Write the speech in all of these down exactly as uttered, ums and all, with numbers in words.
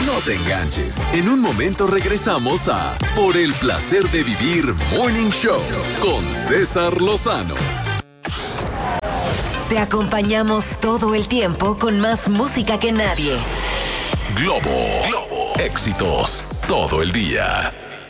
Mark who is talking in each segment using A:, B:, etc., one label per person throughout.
A: No te enganches. En un momento regresamos a Por el placer de vivir Morning Show con César Lozano.
B: Te acompañamos todo el tiempo con más música que nadie.
A: Globo, Globo, éxitos todo el día.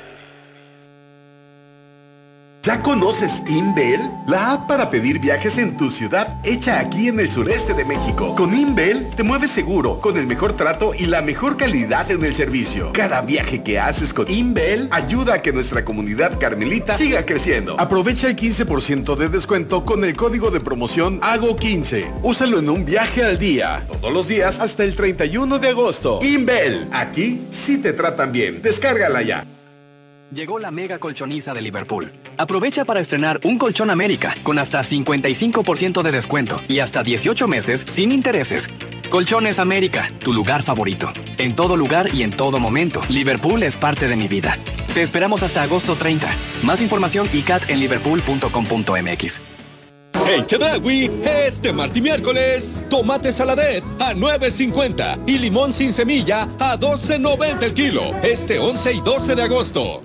C: ¿Ya conoces Inbel? La app para pedir viajes en tu ciudad, hecha aquí en el sureste de México. Con Inbel te mueves seguro, con el mejor trato y la mejor calidad en el servicio. Cada viaje que haces con Inbel ayuda a que nuestra comunidad carmelita siga creciendo. Aprovecha el quince por ciento de descuento con el código de promoción Hago quince. Úsalo en un viaje al día, todos los días hasta el treinta y uno de agosto. Inbel, aquí sí te tratan bien. Descárgala ya.
D: Llegó la mega colchoniza de Liverpool. Aprovecha para estrenar un colchón América con hasta cincuenta y cinco por ciento de descuento y hasta dieciocho meses sin intereses. Colchones América, tu lugar favorito. En todo lugar y en todo momento, Liverpool es parte de mi vida. Te esperamos hasta agosto treinta. Más información y cat en liverpool punto com punto m x.
E: En Chedraui, este martes y miércoles, tomate saladet a nueve cincuenta y limón sin semilla a doce noventa el kilo. Este once y doce de agosto.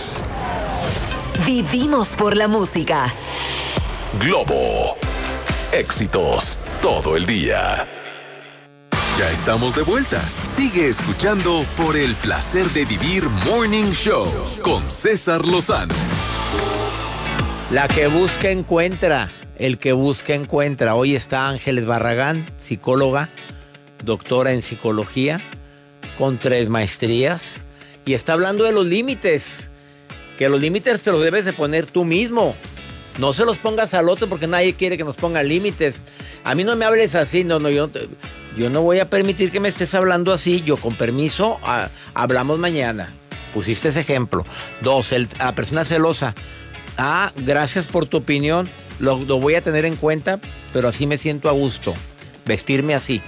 B: Vivimos por la música.
A: Globo, éxitos todo el día. Ya estamos de vuelta. Sigue escuchando Por el placer de vivir Morning Show con César Lozano.
F: La que busca encuentra. El que busca encuentra. Hoy está Ángeles Barragán, psicóloga, doctora en psicología, con tres maestrías, y está hablando de los límites. Que los límites te los debes de poner tú mismo. No se los pongas al otro porque nadie quiere que nos ponga límites. A mí no me hables así, no, no, yo, yo no voy a permitir que me estés hablando así. Yo con permiso, a, hablamos mañana. Pusiste ese ejemplo. Dos, el, la persona celosa. Ah, gracias por tu opinión. Lo, lo voy a tener en cuenta, pero así me siento a gusto. Vestirme así.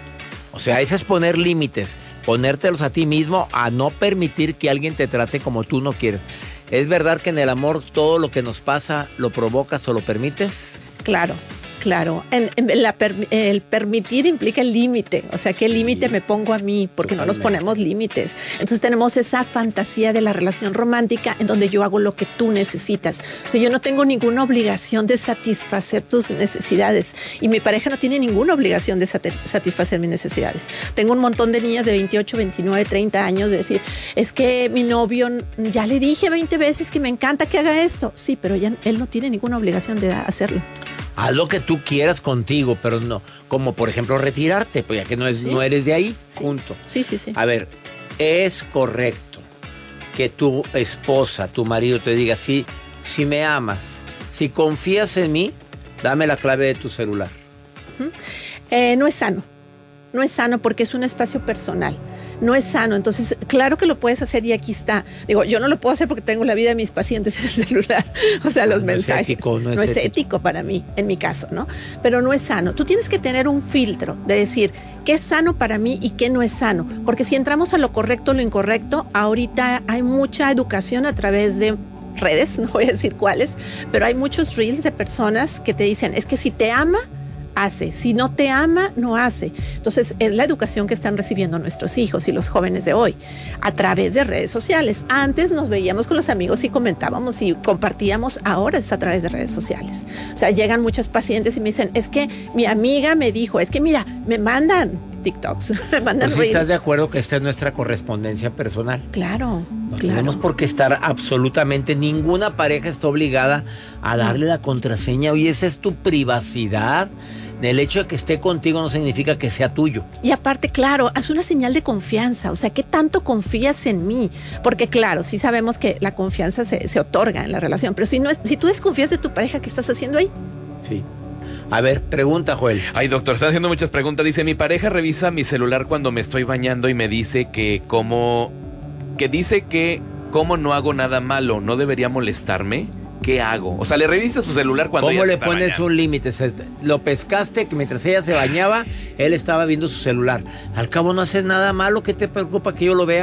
F: O sea, ese es poner límites. Ponértelos a ti mismo, a no permitir que alguien te trate como tú no quieres. ¿Es verdad que en el amor todo lo que nos pasa lo provocas o lo permites?
G: Claro. Claro, en, en la per, el permitir implica el límite, o sea, ¿qué límite sí. me pongo a mí? Porque Totalmente. No nos ponemos límites. Entonces tenemos esa fantasía de la relación romántica en donde yo hago lo que tú necesitas. O sea, yo no tengo ninguna obligación de satisfacer tus necesidades y mi pareja no tiene ninguna obligación de satisfacer mis necesidades. Tengo un montón de niñas de veintiocho, veintinueve, treinta años de decir, es que mi novio, ya le dije veinte veces que me encanta que haga esto. Sí, pero ya, él no tiene ninguna obligación de hacerlo.
F: Haz lo que tú quieras contigo, pero no, como por ejemplo retirarte, pues ya que no, es, sí. no eres de ahí,
G: sí.
F: punto.
G: Sí, sí, sí.
F: A ver, ¿es correcto que tu esposa, tu marido te diga, sí, si me amas, si confías en mí, dame la clave de tu celular?
G: Uh-huh. eh, no es sano, no es sano porque es un espacio personal. No es sano, entonces claro que lo puedes hacer y aquí está. Digo, yo no lo puedo hacer porque tengo la vida de mis pacientes en el celular, o sea, los no mensajes. Es ético, no, es, no es ético. ético para mí, en mi caso, ¿no? Pero no es sano. Tú tienes que tener un filtro de decir qué es sano para mí y qué no es sano, porque si entramos a lo correcto o lo incorrecto, ahorita hay mucha educación a través de redes, no voy a decir cuáles, pero hay muchos reels de personas que te dicen, es que si te ama, hace, si no te ama, no hace. Entonces, es la educación que están recibiendo nuestros hijos y los jóvenes de hoy a través de redes sociales. Antes nos veíamos con los amigos y comentábamos y compartíamos, ahora es a través de redes sociales. O sea, llegan muchos pacientes y me dicen, es que mi amiga me dijo, es que mira, me mandan TikToks, me mandan
F: pues
G: reels.
F: ¿Estás de acuerdo que esta es nuestra correspondencia personal?
G: Claro,
F: no
G: claro.
F: tenemos por qué estar absolutamente, ninguna pareja está obligada a darle la contraseña. Oye, esa es tu privacidad. El hecho de que esté contigo no significa que sea tuyo.
G: Y aparte, claro, haz una señal de confianza. O sea, ¿qué tanto confías en mí? Porque claro, sí sabemos que la confianza se, se otorga en la relación, pero si, no es, si tú desconfías de tu pareja, ¿qué estás haciendo ahí?
F: Sí. A ver, pregunta, Joel.
H: Ay, doctor, están haciendo muchas preguntas. Dice, mi pareja revisa mi celular cuando me estoy bañando y me dice que como... Que dice que como no hago nada malo, ¿no debería molestarme? ¿Qué hago? O sea, le revisa su celular cuando ella
F: ¿Cómo
H: se
F: le pones
H: bañando?
F: un límite? Lo pescaste que mientras ella se bañaba, él estaba viendo su celular. Al cabo no haces nada malo, ¿qué te preocupa que yo lo vea?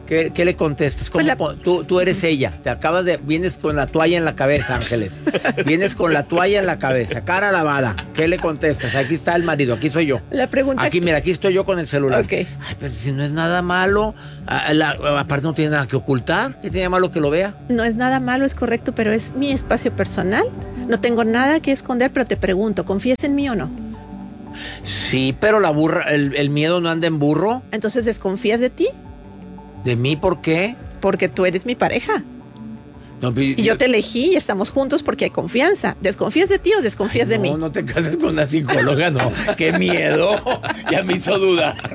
F: ¿Qué, qué le contestas? ¿Cómo,
G: Pues la-
F: tú, tú eres ella. Te acabas de... Vienes con la toalla en la cabeza, Ángeles. Vienes con la toalla en la cabeza, cara lavada. ¿Qué le contestas? Aquí está el marido, aquí soy yo.
G: La pregunta...
F: Aquí, mira, aquí estoy yo con el celular.
G: Ok.
F: Ay, pero si no es nada malo. a- la- aparte no tiene nada que ocultar. ¿Qué tiene de malo que lo vea?
G: No es nada malo, es correcto, pero es mi espacio personal. No tengo nada que esconder, pero te pregunto, ¿confías en mí o no?
F: Sí, pero la burra, el, el miedo no anda en burro.
G: Entonces, ¿desconfías de ti?
F: ¿De mí por qué?
G: Porque tú eres mi pareja.
F: No,
G: Y yo te elegí y estamos juntos porque hay confianza. ¿Desconfías de ti o desconfías
F: Ay,
G: de mí?
F: No, no te cases con la psicóloga, no. ¡Qué miedo! Ya me hizo dudar.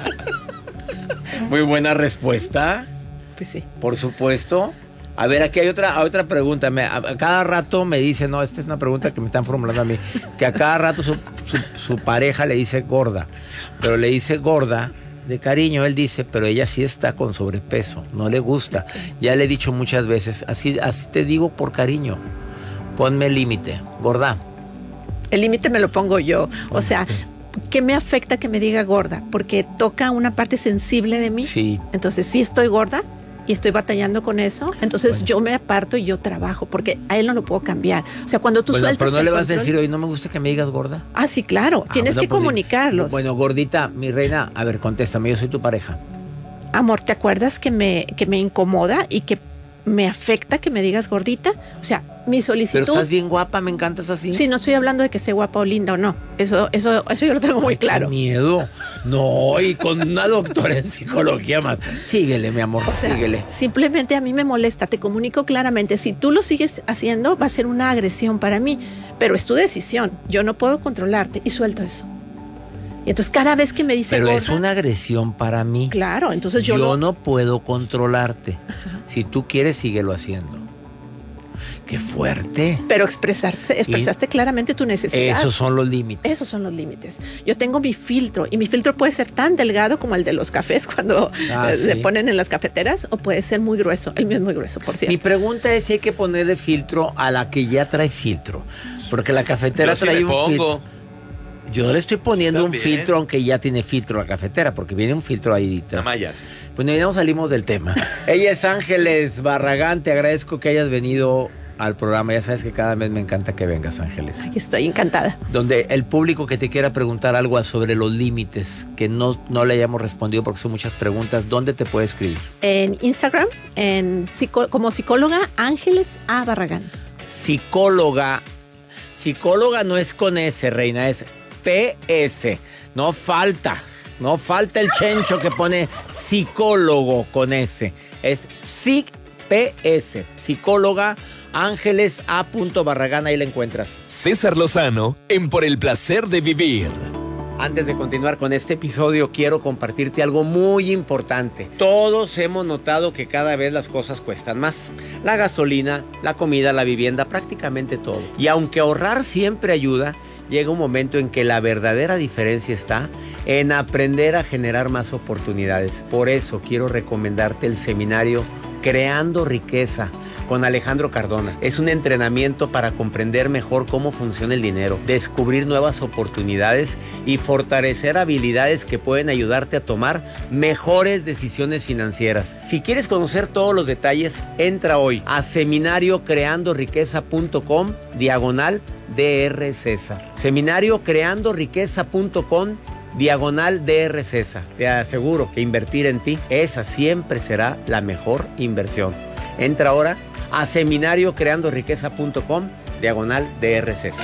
F: Muy buena respuesta.
G: Pues sí.
F: Por supuesto. A ver, aquí hay otra, otra pregunta. Me- a, a cada rato me dice, no, esta es una pregunta que me están formulando a mí, que a cada rato su, su- su pareja le dice gorda, pero le dice gorda de cariño. Él dice, pero ella sí está con sobrepeso, no le gusta. Ya le he dicho muchas veces, así, así te digo por cariño, ponme límite, gorda.
G: El límite me lo pongo yo. O sea, ¿qué me afecta que me diga gorda? Porque toca una parte sensible de mí.
F: Sí.
G: Entonces, sí estoy gorda y estoy batallando con eso. Entonces,
F: Bueno.
G: yo me aparto y yo trabajo, porque a él no lo puedo cambiar. O sea, cuando tú
F: Bueno,
G: sueltas
F: pero no
G: el
F: le vas a
G: control-
F: decir, oye, no me gusta que me digas gorda.
G: Ah, sí, claro.
F: Ah,
G: Tienes
F: bueno,
G: que
F: pues,
G: comunicarlos.
F: Bueno, gordita, mi reina, a ver, contéstame, yo soy tu pareja.
G: Amor, ¿te acuerdas que me, que me incomoda y que me afecta que me digas gordita? O sea, mi solicitud...
F: Pero estás bien guapa, me encantas así.
G: Sí, no estoy hablando de que sea guapa o linda o no. Eso, eso, eso yo lo tengo muy
F: Ay, qué
G: claro.
F: miedo. No, y con una doctora en psicología más. Síguele, mi amor,
G: O sea,
F: síguele.
G: simplemente a mí me molesta, te comunico claramente. Si tú lo sigues haciendo, va a ser una agresión para mí, pero es tu decisión. Yo no puedo controlarte y suelto eso. Y entonces cada vez que me dice
F: Pero
G: gorda,
F: es una agresión para mí.
G: claro, entonces yo,
F: yo
G: lo-
F: no puedo controlarte. Si tú quieres, síguelo haciendo. Qué fuerte.
G: pero expresarte, expresaste claramente tu necesidad.
F: Esos son los límites.
G: Esos son los límites. Yo tengo mi filtro y mi filtro puede ser tan delgado como el de los cafés cuando
F: Ah,
G: eh, se
F: sí.
G: ponen en las cafeteras, o puede ser muy grueso. El mío es muy grueso, por
F: Mi
G: cierto.
F: pregunta es si hay que ponerle filtro a la que ya trae filtro. Porque la cafetera
H: Yo sí
F: trae
H: le
F: un
H: pongo.
F: filtro. Yo le estoy poniendo
H: También.
F: un filtro, aunque ya tiene filtro la cafetera, porque viene un filtro ahí detrás.
H: Namayas.
F: Bueno, ya no salimos del tema. Ella es Ángeles Barragán. Te agradezco que hayas venido al programa. Ya sabes que cada mes me encanta que vengas, Ángeles.
G: Aquí estoy encantada.
F: Donde el público que te quiera preguntar algo sobre los límites, que no, no le hayamos respondido porque son muchas preguntas, ¿dónde te puede escribir?
G: En Instagram, en psico- como psicóloga Ángeles A. Barragán.
F: Psicóloga. Psicóloga no es con S, reina, es P S. No falta, no falta el chencho que pone psicólogo con S. Es psic P S, psicóloga Ángeles A. Barragán, ahí la encuentras.
A: César Lozano en Por el Placer de Vivir.
F: Antes de continuar con este episodio, quiero compartirte algo muy importante. Todos hemos notado que cada vez las cosas cuestan más. La gasolina, la comida, la vivienda, prácticamente todo. Y aunque ahorrar siempre ayuda, llega un momento en que la verdadera diferencia está en aprender a generar más oportunidades. Por eso quiero recomendarte el seminario Creando Riqueza con Alejandro Cardona. Es un entrenamiento para comprender mejor cómo funciona el dinero, descubrir nuevas oportunidades y fortalecer habilidades que pueden ayudarte a tomar mejores decisiones financieras. Si quieres conocer todos los detalles, entra hoy a seminario creando riqueza punto com diagonal D R César. seminario creando riqueza punto com diagonal D R César. Te aseguro que invertir en ti, esa siempre será la mejor inversión. Entra ahora a seminario creando riqueza punto com diagonal D R César.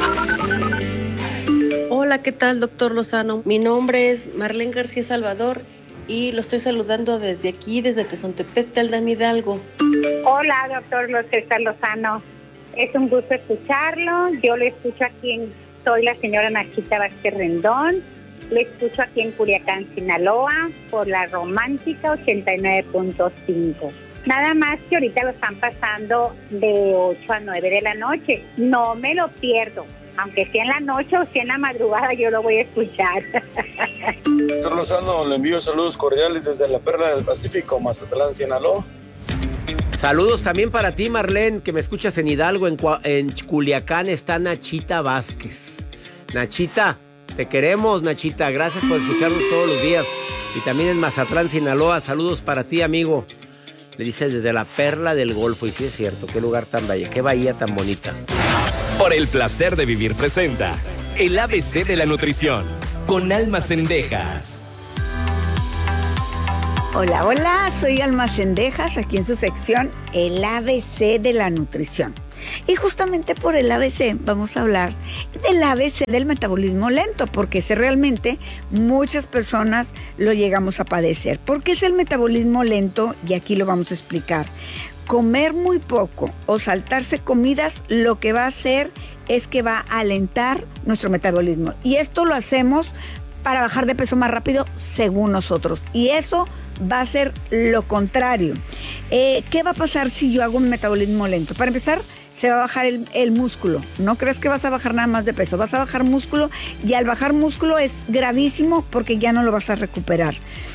I: Hola, ¿qué tal, doctor Lozano? Mi nombre es Marlene García Salvador y lo estoy saludando desde aquí, desde Tezontepec, Aldama Hidalgo.
J: Hola, doctor César Lozano. Es un gusto escucharlo. Yo lo escucho aquí en... Soy la señora Nachita Vázquez Rendón. Lo escucho aquí en Culiacán, Sinaloa, por la Romántica ochenta y nueve punto cinco. Nada más que ahorita lo están pasando de ocho a nueve de la noche. No me lo pierdo. Aunque sea en la noche o sea en la madrugada, yo lo voy a escuchar.
K: Doctor Lozano, le envío saludos cordiales desde la Perla del Pacífico, Mazatlán, Sinaloa.
F: Saludos también para ti, Marlene, que me escuchas en Hidalgo. En, Cua- en Culiacán está Nachita Vázquez. Nachita, te queremos, Nachita. Gracias por escucharnos todos los días. Y también en Mazatlán, Sinaloa. Saludos para ti, amigo. Le dice desde la Perla del Golfo. Y sí es cierto, qué lugar tan bello, qué bahía tan bonita.
L: Por el placer de vivir presenta el A B C de la nutrición con Alma Cendejas.
M: Hola, hola, soy Alma Cendejas, aquí en su sección el A B C de la nutrición. Y justamente por el A B C vamos a hablar del A B C del metabolismo lento, porque ese realmente muchas personas lo llegamos a padecer. ¿Por qué es el metabolismo lento? Y aquí lo vamos a explicar. Comer muy poco o saltarse comidas lo que va a hacer es que va a alentar nuestro metabolismo. Y esto lo hacemos para bajar de peso más rápido según nosotros. Y eso va a ser lo contrario. Eh, ¿Qué va a pasar si yo hago un metabolismo lento? Para empezar, se va a bajar el, el músculo. No crees que vas a bajar nada más de peso, vas a bajar músculo y al bajar músculo es gravísimo porque ya no lo vas a recuperar.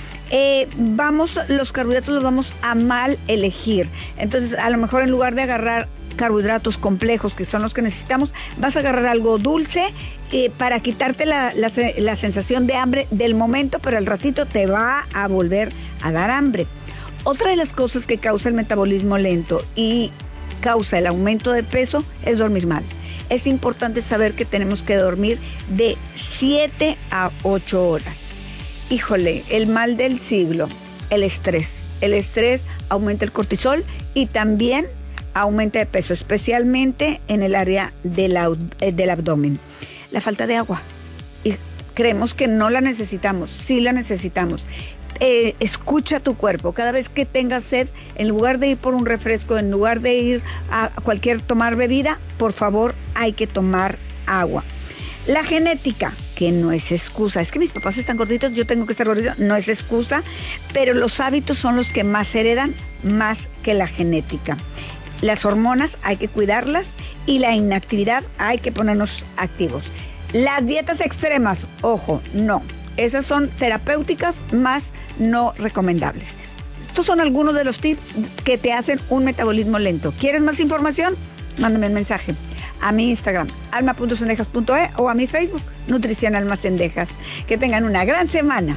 M: Eh, vamos, los carbohidratos los vamos a mal elegir. Entonces, a lo mejor en lugar de agarrar carbohidratos complejos, que son los que necesitamos, vas a agarrar algo dulce eh, para quitarte la, la, la sensación de hambre del momento, pero al ratito te va a volver a dar hambre. Otra de las cosas que causa el metabolismo lento y causa el aumento de peso es dormir mal. Es importante saber que tenemos que dormir de siete a ocho horas. Híjole, el mal del siglo, el estrés. El estrés aumenta el cortisol y también aumenta de peso, especialmente en el área del, del abdomen. La falta de agua. Y creemos que no la necesitamos, sí la necesitamos. Eh, escucha tu cuerpo. Cada vez que tengas sed, en lugar de ir por un refresco, en lugar de ir a cualquier tomar bebida, por favor, hay que tomar agua. La genética, que no es excusa. Es que mis papás están gorditos, yo tengo que estar gordito. No es excusa, pero los hábitos son los que más heredan, más que la genética. Las hormonas hay que cuidarlas y la inactividad hay que ponernos activos. Las dietas extremas, ojo, no. Esas son terapéuticas, más no recomendables. Estos son algunos de los tips que te hacen un metabolismo lento. ¿Quieres más información? Mándame un mensaje a mi Instagram, alma punto cendejas punto e o a mi Facebook, Nutrición Alma Cendejas. Que tengan una gran semana.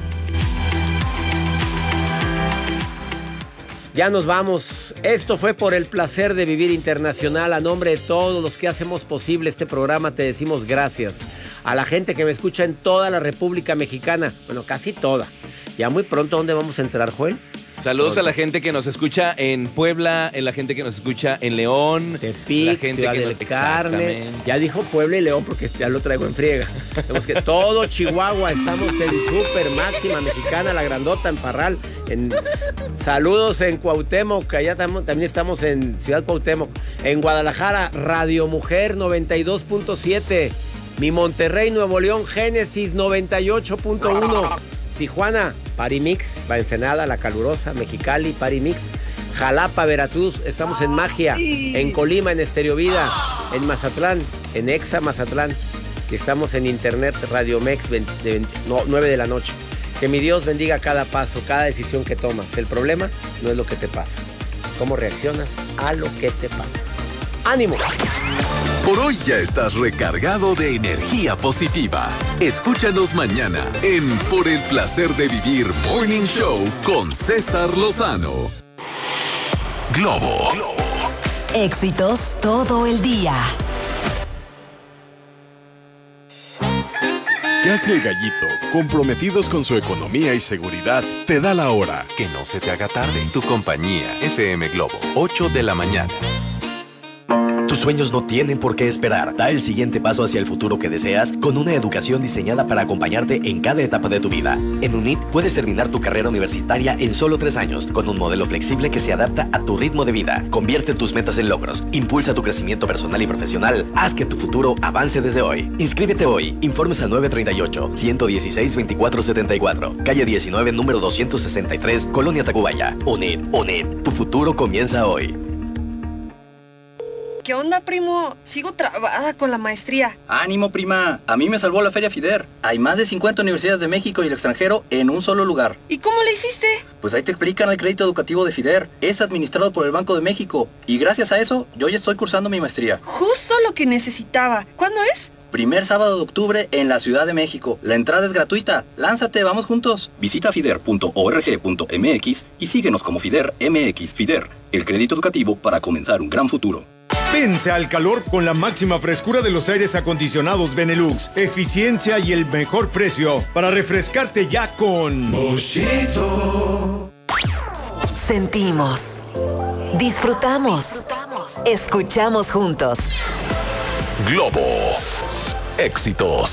F: Ya nos vamos. Esto fue Por el Placer de Vivir Internacional. A nombre de todos los que hacemos posible este programa, te decimos gracias. A la gente que me escucha en toda la República Mexicana. Bueno, casi toda. Ya muy pronto, ¿dónde vamos a entrar, Joel?
H: Saludos
F: ¿Dónde?
H: A la gente que nos escucha en Puebla, a la gente que nos escucha en León,
F: Tepic,
H: la gente
F: Ciudad
H: que
F: del
H: nos...
F: Carmen. Ya dijo Puebla y León porque ya lo traigo en friega. Tenemos que todo Chihuahua, estamos en Super Máxima Mexicana, La Grandota, en Parral. En... Saludos en Cuauhtémoc, allá tam- también estamos en Ciudad Cuauhtémoc. En Guadalajara, Radio Mujer noventa y dos punto siete. Mi Monterrey, Nuevo León, Génesis noventa y ocho punto uno. Tijuana, Parimix, va Ensenada, La Calurosa, Mexicali, Parimix, Jalapa, Veracruz, estamos en Magia, en Colima, en Estéreo Vida, en Mazatlán, en Exa Mazatlán, y estamos en Internet, Radio Mex, veinte, veinte, no, nueve de la noche. Que mi Dios bendiga cada paso, cada decisión que tomas. El problema no es lo que te pasa, cómo reaccionas a lo que te pasa. ¡Ánimo!
A: Por hoy ya estás recargado de energía positiva. Escúchanos mañana en Por el Placer de Vivir Morning Show con César Lozano. Globo.
B: Éxitos todo el día.
C: ¿Qué hace el gallito? Comprometidos con su economía y seguridad, te da la hora.
A: Que no se te haga tarde. Tu compañía F M Globo, ocho de la mañana.
N: Tus sueños no tienen por qué esperar. Da el siguiente paso hacia el futuro que deseas con una educación diseñada para acompañarte en cada etapa de tu vida. En UNIT puedes terminar tu carrera universitaria en solo tres años con un modelo flexible que se adapta a tu ritmo de vida. Convierte tus metas en logros. Impulsa tu crecimiento personal y profesional. Haz que tu futuro avance desde hoy. Inscríbete hoy. Informes al nueve tres ocho, uno uno seis, veinticuatro setenta y cuatro. Calle diecinueve, número doscientos sesenta y tres, Colonia Tacubaya. UNIT. UNIT. Tu futuro comienza hoy.
O: ¿Qué onda, primo? Sigo trabada con la maestría.
P: ¡Ánimo, prima! A mí me salvó la Feria FIDER. Hay más de cincuenta universidades de México y el extranjero en un solo lugar.
O: ¿Y cómo le hiciste?
P: Pues ahí te explican el crédito educativo de FIDER. Es administrado por el Banco de México. Y gracias a eso, yo ya estoy cursando mi maestría.
O: Justo lo que necesitaba. ¿Cuándo es?
P: primer sábado de octubre en la Ciudad de México. La entrada es gratuita. Lánzate, vamos juntos.
N: Visita fider punto org punto mx y síguenos como Fider M X. Fider, el crédito educativo para comenzar un gran futuro.
Q: Vence al calor con la máxima frescura de los aires acondicionados Benelux, eficiencia y el mejor precio para refrescarte ya con Boschito.
B: Sentimos, disfrutamos, escuchamos juntos.
A: Globo. Éxitos